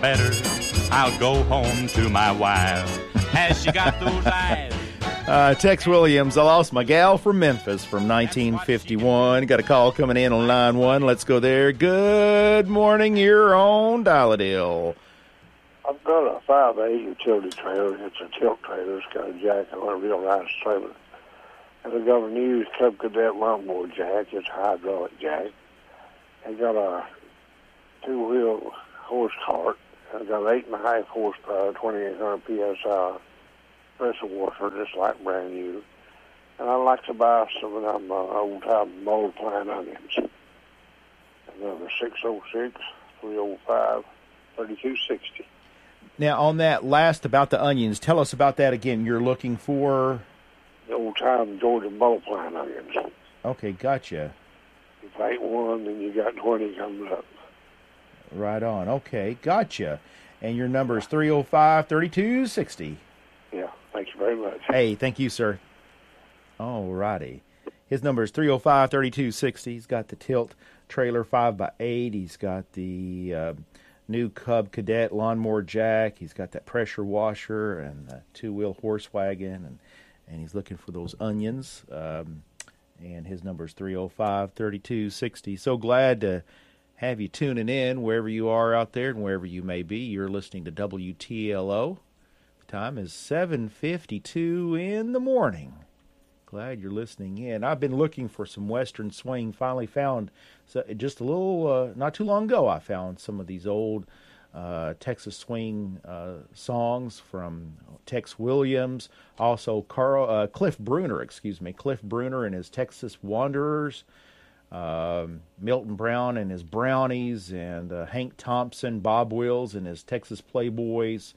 better, I'll go home to my wife. Has she got those eyes? Tex Williams, I lost my gal from Memphis from 1951. Got a call coming in on line 1. Let's go there. Good morning, you're on Dial-A-Dale. I've got a 5.8 utility trailer. It's a tilt trailer. It's got a jack on a real nice trailer. And I've got a new Cub Cadet lawnmower jack. It's a hydraulic jack. I got a two-wheel horse cart. I've got 8.5 horsepower, 2,800 psi pressure washer, just like brand new. And I'd like to buy some of them old-time multiplying onions. Another 606-305-3260. Now, on that last about the onions, tell us about that again. You're looking for? The old-time Georgia multiplying onions. Okay, gotcha. If I ain't one, then you got 20 coming up. Right on. Okay, gotcha. And your number is 305-3260. Yeah, thank you very much. Hey, thank you, sir. All righty. His number is 305-3260. He's got the tilt trailer 5x8. He's got the new Cub Cadet lawnmower jack. He's got that pressure washer and the two-wheel horse wagon, and he's looking for those onions. And his number is 305-3260. So glad to have you tuning in wherever you are out there and wherever you may be. You're listening to WTLO. The time is 7:52 in the morning. Glad you're listening in. I've been looking for some Western swing. Finally found, just a little, not too long ago, I found some of these old Texas swing songs from Tex Williams, also Cliff Bruner and his Texas Wanderers, Milton Brown and his Brownies, and Hank Thompson, Bob Wills and his Texas Playboys,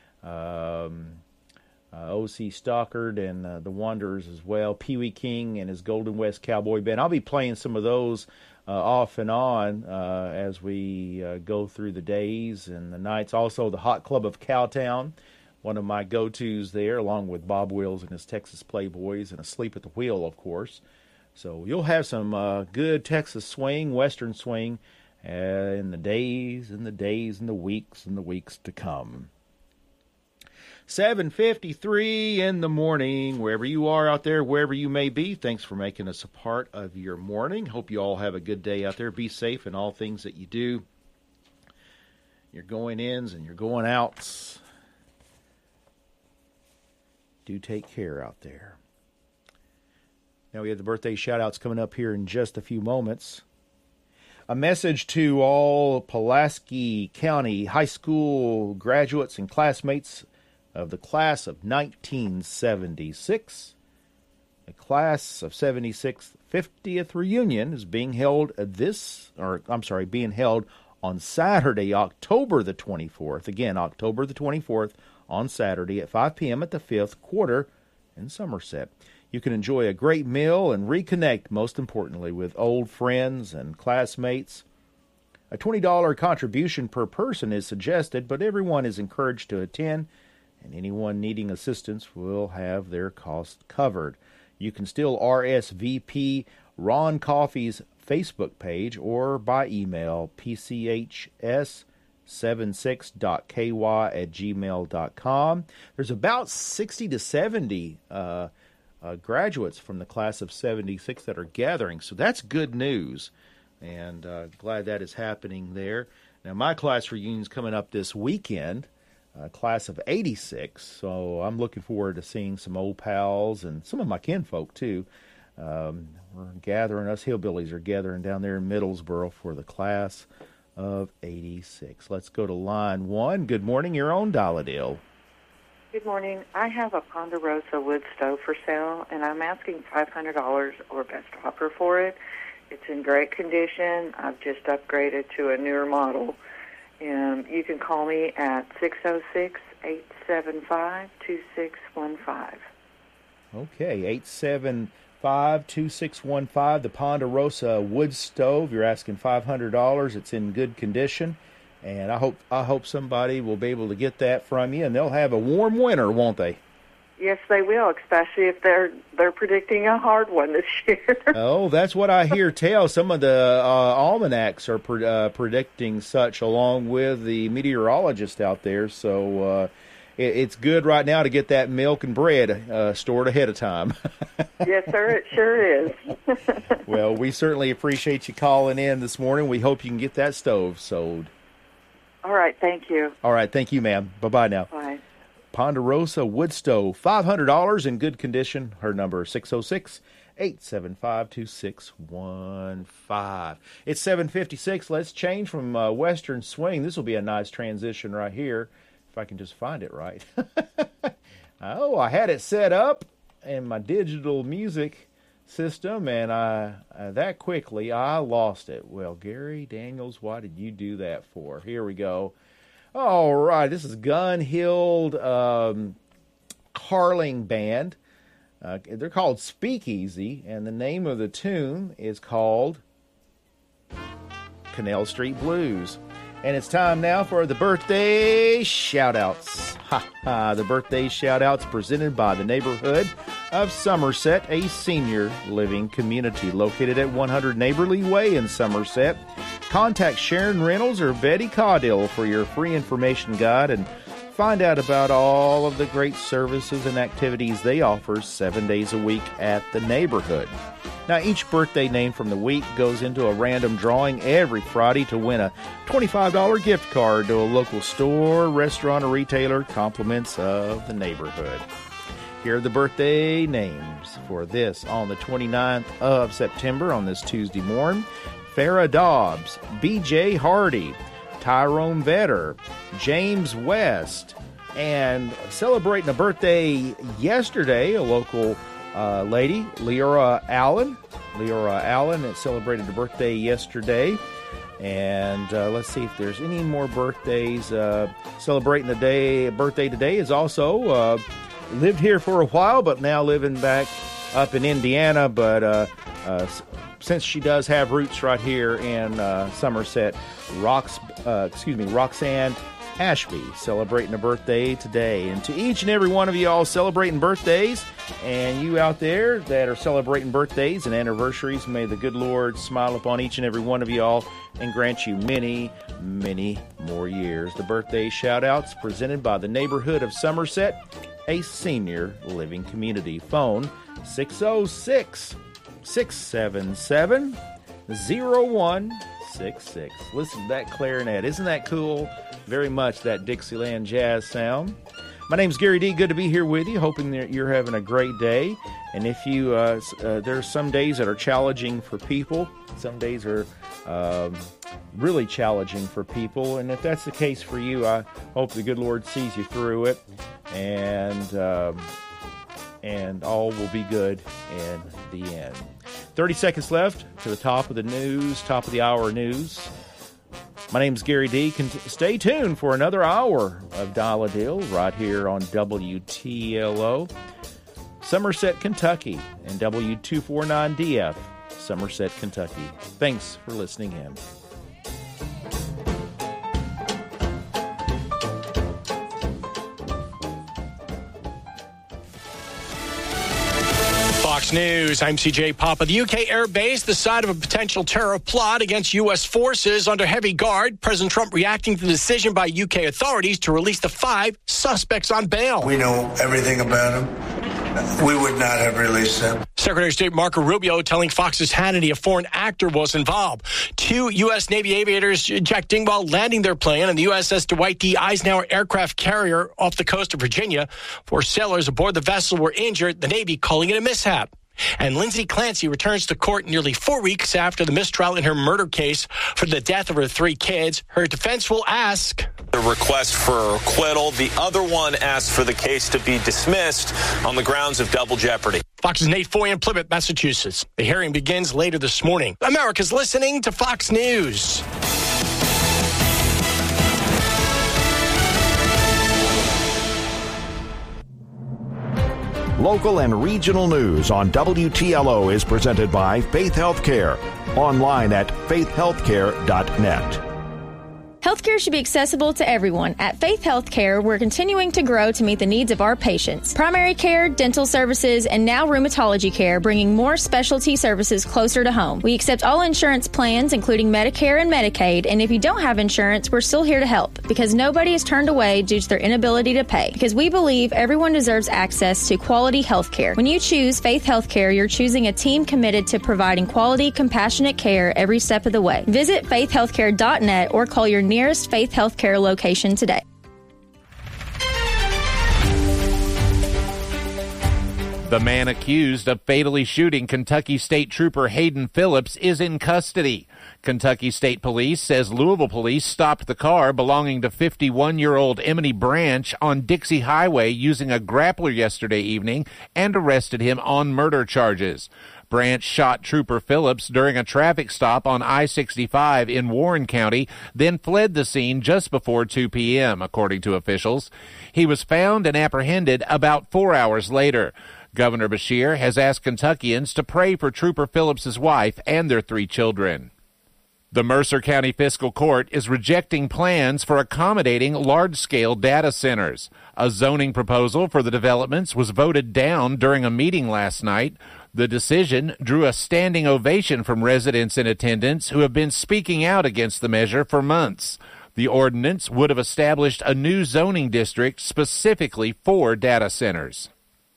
O.C. Stockard and the Wanderers as well, Pee Wee King and his Golden West Cowboy Band. I'll be playing some of those off and on as we go through the days and the nights. Also, the Hot Club of Cowtown, one of my go-tos there, along with Bob Wills and his Texas Playboys, and Asleep at the Wheel, of course. So you'll have some good Texas swing, Western swing, in the days and the days and the weeks to come. 7:53 in the morning, wherever you are out there, wherever you may be. Thanks for making us a part of your morning. Hope you all have a good day out there. Be safe in all things that you do. Your going ins and your going outs. Do take care out there. Now we have the birthday shout-outs coming up here in just a few moments. A message to all Pulaski County high school graduates and classmates of the class of 1976. The class of 76 50th reunion is being held on Saturday, October the 24th. Again, October the 24th on Saturday at 5 p.m. at the 5th Quarter in Somerset. You can enjoy a great meal and reconnect, most importantly, with old friends and classmates. A $20 contribution per person is suggested, but everyone is encouraged to attend, and anyone needing assistance will have their costs covered. You can still RSVP Ron Coffey's Facebook page or by email pchs76.ky@gmail.com. There's about 60 to 70 graduates from the class of 76 that are gathering, so that's good news, and glad that is happening there. Now, my class reunion's coming up this weekend, class of 86, so I'm looking forward to seeing some old pals and some of my kinfolk, too. We're gathering, us hillbillies are gathering down there in Middlesboro for the class of 86. Let's go to line 1. Good morning, you're on Dial-A-Dale. Good morning. I have a Ponderosa wood stove for sale, and I'm asking $500 or best offer for it. It's in great condition. I've just upgraded to a newer model. You can call me at 606-875-2615. Okay, 875-2615, the Ponderosa wood stove. You're asking $500. It's in good condition, and I hope somebody will be able to get that from you, and they'll have a warm winter, won't they? Yes, they will, especially if they're predicting a hard one this year. Oh, that's what I hear tell. Some of the almanacs are predicting such, along with the meteorologist out there. So it's good right now to get that milk and bread stored ahead of time. Yes, sir, it sure is. Well, we certainly appreciate you calling in this morning. We hope you can get that stove sold. All right, thank you. All right, thank you, ma'am. Bye-bye now. Bye. Ponderosa wood stove, $500 in good condition. Her number is 606-875-2615. It's 7:56. Let's change from Western Swing. This will be a nice transition right here, if I can just find it right. Oh, I had it set up in my digital music system, and that quickly I lost it. Well, Gary Daniels, why did you do that for? Here we go. All right, this is Gun Hill Carling Band. They're called Speakeasy, and the name of the tune is called Canal Street Blues. And it's time now for the birthday shout-outs. The birthday shout-outs presented by the neighborhood of Somerset, a senior living community located at 100 Neighborly Way in Somerset. Contact Sharon Reynolds or Betty Caudill for your free information guide and find out about all of the great services and activities they offer 7 days a week at the neighborhood. Now, each birthday name from the week goes into a random drawing every Friday to win a $25 gift card to a local store, restaurant, or retailer, compliments of the neighborhood. Here are the birthday names for this on the 29th of September on this Tuesday morning. Farrah Dobbs, B.J. Hardy, Tyrone Vetter, James West, and celebrating a birthday yesterday, a local lady, Leora Allen. Leora Allen celebrated a birthday yesterday. And let's see if there's any more birthdays. Celebrating the birthday today is also lived here for a while, but now living back up in Indiana. But since she does have roots right here in Somerset, Roxanne Ashby celebrating a birthday today. And to each and every one of you all celebrating birthdays, and you out there that are celebrating birthdays and anniversaries, may the good Lord smile upon each and every one of you all and grant you many, many more years. The birthday shout-outs presented by the neighborhood of Somerset, a senior living community. Phone 606-677-0166. Listen to that clarinet. Isn't that cool? Very much that Dixieland jazz sound. My name's Gary D. Good to be here with you. Hoping that you're having a great day. And if you, there's some days that are challenging for people. Some days are really challenging for people. And if that's the case for you, I hope the good Lord sees you through it. And all will be good in the end. 30 seconds left to the top of the news, top of the hour news. My name's Gary D. Stay tuned for another hour of Dial-A-Deal right here on WTLO, Somerset, Kentucky, and W249DF, Somerset, Kentucky. Thanks for listening in. Fox News, I'm CJ Papa. The UK Air Base, the site of a potential terror plot against U.S. forces under heavy guard. President Trump reacting to the decision by UK authorities to release the 5 suspects on bail. We know everything about them. We would not have released them. Secretary of State Marco Rubio telling Fox's Hannity a foreign actor was involved. 2 U.S. Navy aviators, Jack Dingwall, landing their plane on the USS Dwight D. Eisenhower aircraft carrier off the coast of Virginia. 4 sailors aboard the vessel were injured, the Navy calling it a mishap. And Lindsay Clancy returns to court nearly 4 weeks after the mistrial in her murder case for the death of her 3 kids. Her defense will ask. The request for acquittal. The other one asked for the case to be dismissed on the grounds of double jeopardy. Fox's Nate Foy in Plymouth, Massachusetts. The hearing begins later this morning. America's listening to Fox News. Local and regional news on WTLO is presented by Faith Healthcare. Online at faithhealthcare.net. Healthcare should be accessible to everyone. At Faith Healthcare, we're continuing to grow to meet the needs of our patients. Primary care, dental services, and now rheumatology care, bringing more specialty services closer to home. We accept all insurance plans, including Medicare and Medicaid, and if you don't have insurance, we're still here to help, because nobody is turned away due to their inability to pay, because we believe everyone deserves access to quality healthcare. When you choose Faith Healthcare, you're choosing a team committed to providing quality, compassionate care every step of the way. Visit faithhealthcare.net or call your nearest Faith Healthcare location today. The man accused of fatally shooting Kentucky State Trooper Hayden Phillips is in custody. Kentucky State Police says Louisville police stopped the car belonging to 51-year-old Emily Branch on Dixie Highway using a grappler yesterday evening and arrested him on murder charges. Branch shot Trooper Phillips during a traffic stop on I-65 in Warren County, then fled the scene just before 2 p.m., according to officials. He was found and apprehended about 4 hours later. Governor Beshear has asked Kentuckians to pray for Trooper Phillips' wife and their 3 children. The Mercer County Fiscal Court is rejecting plans for accommodating large-scale data centers. A zoning proposal for the developments was voted down during a meeting last night. The decision drew a standing ovation from residents in attendance who have been speaking out against the measure for months. The ordinance would have established a new zoning district specifically for data centers.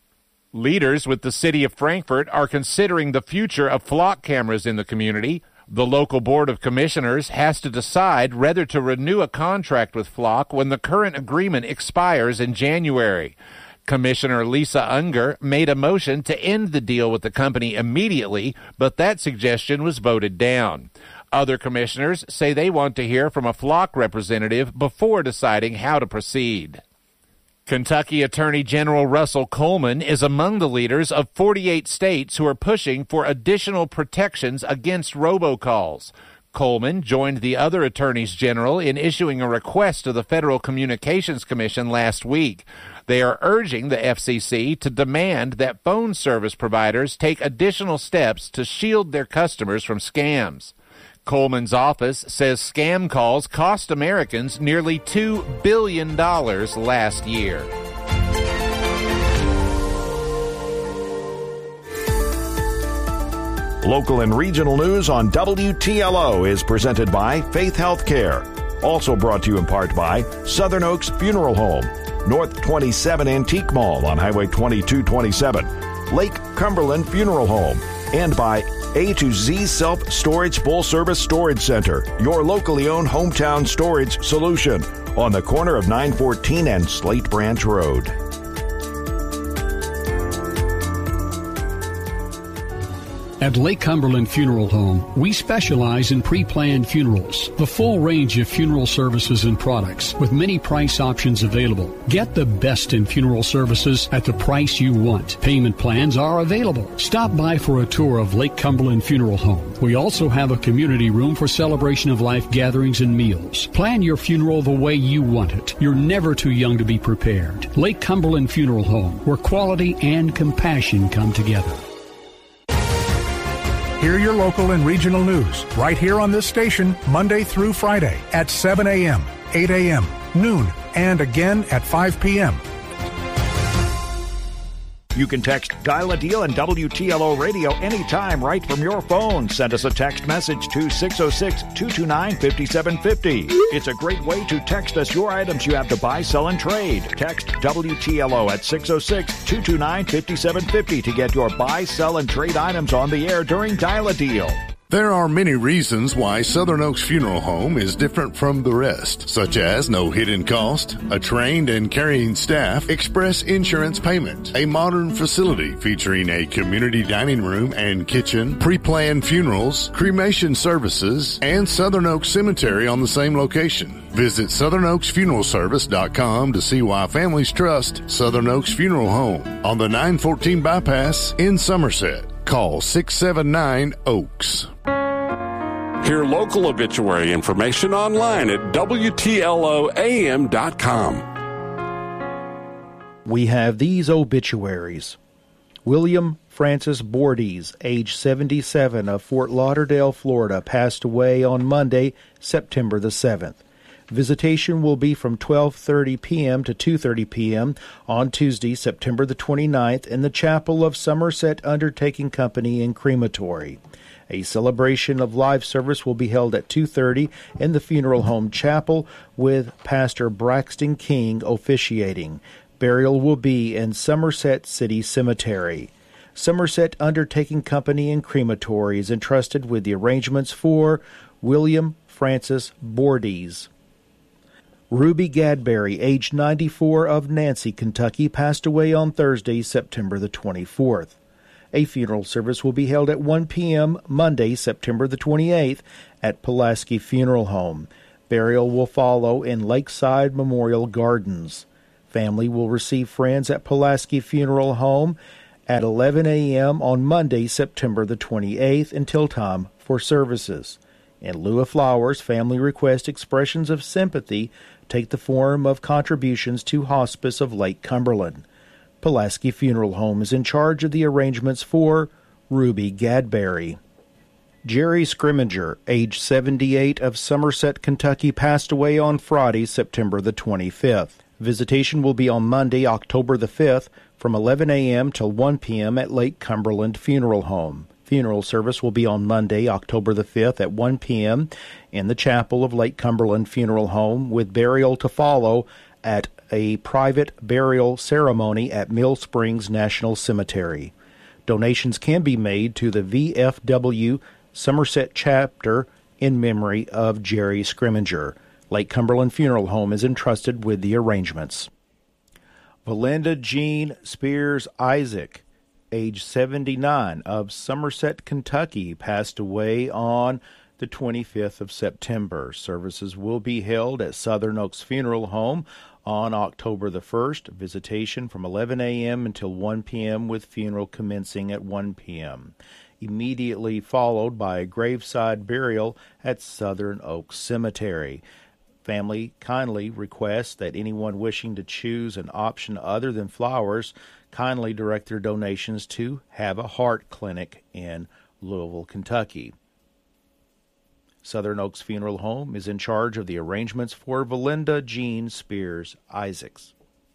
Leaders with the city of Frankfort are considering the future of flock cameras in the community. The local board of commissioners has to decide whether to renew a contract with Flock when the current agreement expires in January. Commissioner Lisa Unger made a motion to end the deal with the company immediately, but that suggestion was voted down. Other commissioners say they want to hear from a Flock representative before deciding how to proceed. Kentucky Attorney General Russell Coleman is among the leaders of 48 states who are pushing for additional protections against robocalls. Coleman joined the other attorneys general in issuing a request to the Federal Communications Commission last week. They are urging the FCC to demand that phone service providers take additional steps to shield their customers from scams. Coleman's office says scam calls cost Americans nearly $2 billion last year. Local and regional news on WTLO is presented by Faith Healthcare. Also brought to you in part by Southern Oaks Funeral Home, North 27 Antique Mall on Highway 2227, Lake Cumberland Funeral Home, and by A to Z Self-Storage Full-Service Storage Center, your locally owned hometown storage solution on the corner of 914 and Slate Branch Road. At Lake Cumberland Funeral Home, we specialize in pre-planned funerals, the full range of funeral services and products with many price options available. Get the best in funeral services at the price you want. Payment plans are available. Stop by for a tour of Lake Cumberland Funeral Home. We also have a community room for celebration of life gatherings and meals. Plan your funeral the way you want it. You're never too young to be prepared. Lake Cumberland Funeral Home, where quality and compassion come together. Hear your local and regional news right here on this station Monday through Friday at 7 a.m., 8 a.m., noon, and again at 5 p.m. You can text Dial a Deal and WTLO Radio anytime right from your phone. Send us a text message to 606-229-5750. It's a great way to text us your items you have to buy, sell, and trade. Text WTLO at 606-229-5750 to get your buy, sell, and trade items on the air during Dial a Deal. There are many reasons why Southern Oaks Funeral Home is different from the rest, such as no hidden cost, a trained and caring staff, express insurance payment, a modern facility featuring a community dining room and kitchen, pre-planned funerals, cremation services, and Southern Oaks Cemetery on the same location. Visit SouthernOaksFuneralService.com to see why families trust Southern Oaks Funeral Home on the 914 bypass in Somerset. Call 679-OAKS. Hear local obituary information online at WTLOAM.com. We have these obituaries. William Francis Bordes, age 77, of Fort Lauderdale, Florida, passed away on Monday, September the 7th. Visitation will be from 12:30 p.m. to 2:30 p.m. on Tuesday, September the 29th, in the chapel of Somerset Undertaking Company in Crematory. A celebration of live service will be held at 2:30 in the funeral home chapel with Pastor Braxton King officiating. Burial will be in Somerset City Cemetery. Somerset Undertaking Company in Crematory is entrusted with the arrangements for William Francis Bordes. Ruby Gadberry, age 94, of Nancy, Kentucky, passed away on Thursday, September the 24th. A funeral service will be held at 1 p.m. Monday, September the 28th, at Pulaski Funeral Home. Burial will follow in Lakeside Memorial Gardens. Family will receive friends at Pulaski Funeral Home at 11 a.m. on Monday, September the 28th, until time for services. In lieu of flowers, family request expressions of sympathy take the form of contributions to Hospice of Lake Cumberland. Pulaski Funeral Home is in charge of the arrangements for Ruby Gadberry. Jerry Scrimminger, age 78, of Somerset, Kentucky, passed away on Friday, September the 25th. Visitation will be on Monday, October the 5th, from 11 a.m. till 1 p.m. at Lake Cumberland Funeral Home. Funeral service will be on Monday, October the 5th at 1 p.m. in the chapel of Lake Cumberland Funeral Home, with burial to follow at a private burial ceremony at Mill Springs National Cemetery. Donations can be made to the VFW Somerset chapter in memory of Jerry Scrimminger. Lake Cumberland Funeral Home is entrusted with the arrangements. Valinda Jean Spears Isaac, age 79, of Somerset, Kentucky, passed away on the 25th of September. Services will be held at Southern Oaks Funeral Home on October the 1st. Visitation from 11 a.m. until 1 p.m. with funeral commencing at 1 p.m. Immediately followed by a graveside burial at Southern Oaks Cemetery. Family kindly requests that anyone wishing to choose an option other than flowers kindly direct their donations to Have a Heart Clinic in Louisville, Kentucky. Southern Oaks Funeral Home is in charge of the arrangements for Valinda Jean Spears Isaacs.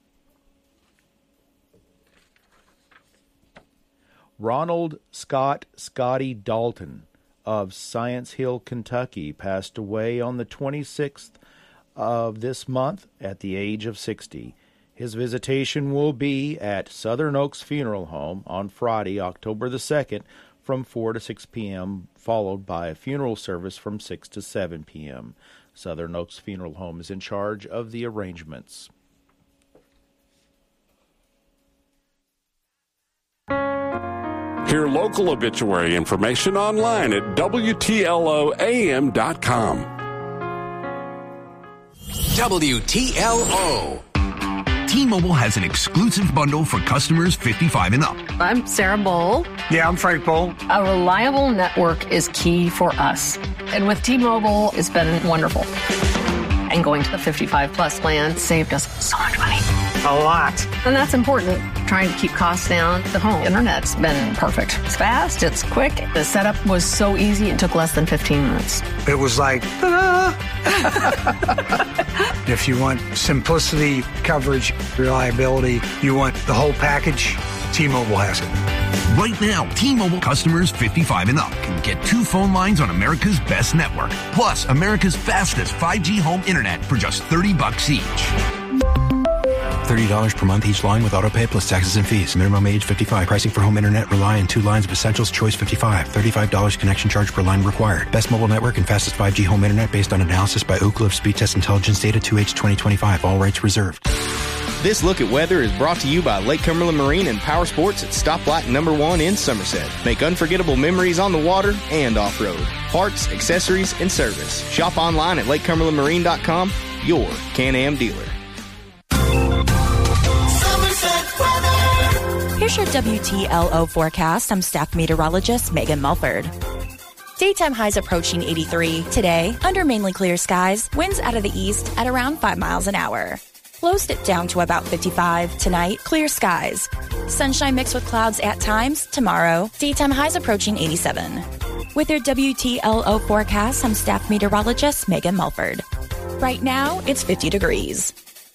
Ronald Scott Scotty Dalton of Science Hill, Kentucky, passed away on the 26th of this month at the age of 60. His visitation will be at Southern Oaks Funeral Home on Friday, October the 2nd, from 4 to 6 p.m., followed by a funeral service from 6 to 7 p.m. Southern Oaks Funeral Home is in charge of the arrangements. Hear local obituary information online at WTLOAM.com. WTLO. T-Mobile has an exclusive bundle for customers 55 and up. I'm Sarah Bowl. Yeah, I'm Frank Bowl. A reliable network is key for us. And with T-Mobile, it's been wonderful. And going to the 55-plus plan saved us so much money. A lot. And that's important. Trying to keep costs down. The home internet's been perfect. It's fast. It's quick. The setup was so easy. It took less than 15 minutes. It was like, ta-da! If you want simplicity, coverage, reliability, you want the whole package, T-Mobile has it. Right now, T-Mobile customers 55 and up can get 2 phone lines on America's best network, plus America's fastest 5G home internet for just $30 each. $30 per month each line with autopay plus taxes and fees. Minimum age 55. Pricing for home internet rely on 2 lines of Essentials Choice 55. $35 connection charge per line required. Best mobile network and fastest 5G home internet based on analysis by Ookla of Speed Test Intelligence Data 2H 2025. All rights reserved. This look at weather is brought to you by Lake Cumberland Marine and Power Sports at Stoplight number 1 in Somerset. Make unforgettable memories on the water and off-road. Parts, accessories, and service. Shop online at LakeCumberlandMarine.com, your Can-Am dealer. Here's your WTLO forecast. I'm staff meteorologist Megan Mulford. Daytime highs approaching 83. Today, under mainly clear skies, winds out of the east at around 5 miles an hour. Lows dip down to about 55. Tonight, clear skies. Sunshine mixed with clouds at times. Tomorrow, daytime highs approaching 87. With your WTLO forecast, I'm staff meteorologist Megan Mulford. Right now, it's 50 degrees.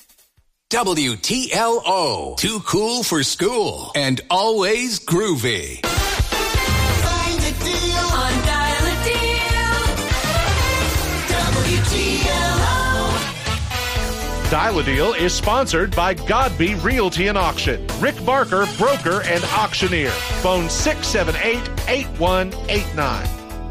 WTLO. Too cool for school and always groovy. Find a deal on Dial a Deal. WTLO. Dial a Deal is sponsored by Godby Realty and Auction. Rick Barker, broker and auctioneer. Phone 678-8189.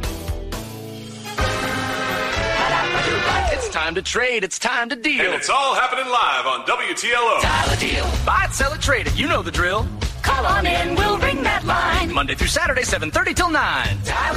It's time to trade. It's time to deal. And it's all happening live on WTLO. Dial a Deal. Buy it, sell it, trade it. You know the drill. Call on in. We'll ring that line. Monday through Saturday, 7:30 till 9. Dial